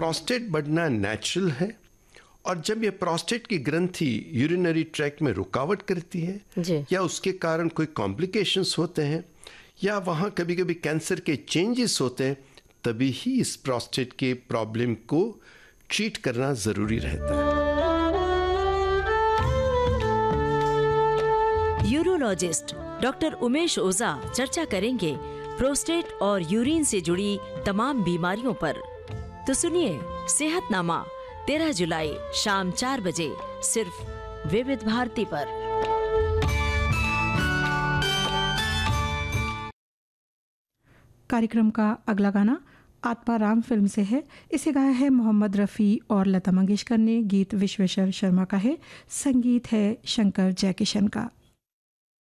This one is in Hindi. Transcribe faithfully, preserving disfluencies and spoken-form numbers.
प्रोस्टेट बढ़ना नेचुरल है, और जब ये प्रोस्टेट की ग्रंथि यूरिनरी ट्रैक्ट में रुकावट करती है जी। या उसके कारण कोई कॉम्प्लिकेशंस होते हैं या वहाँ कभी कभी कैंसर के चेंजेस होते हैं, तभी ही इस प्रोस्टेट के प्रॉब्लम को ट्रीट करना ज़रूरी रहता है। यूरोलॉजिस्ट डॉक्टर उमेश ओझा चर्चा करेंगे प्रोस्टेट और यूरिन से जुड़ी तमाम बीमारियों पर। तो सुनिए सेहतनामा तेरह जुलाई शाम चार बजे सिर्फ विविध भारती पर। कार्यक्रम का अगला गाना आत्माराम फिल्म से है। इसे गाया है मोहम्मद रफ़ी और लता मंगेशकर ने। गीत विश्वेश्वर शर्मा का है, संगीत है शंकर जयकिशन का।